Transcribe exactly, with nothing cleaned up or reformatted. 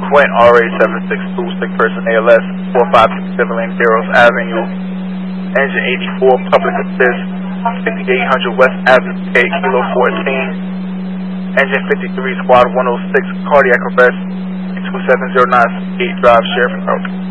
Went R A seven six two, sick person A L S, four five six seven Lane Darrows Avenue. Engine eighty-four, public assist, fifty-eight hundred West Avenue, K, Kilo fourteen. Engine fifty-three, squad one oh six, cardiac arrest, two seven zero nine eight Drive, Sheriff.